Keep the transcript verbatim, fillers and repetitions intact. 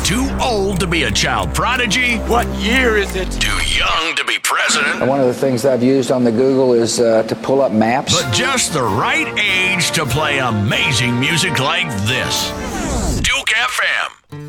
Too old to be a child prodigy? What year is it? Too young to be president? One of the things I've used on the Google is uh, to pull up maps. But just the right age to play amazing music like this. Duke F M.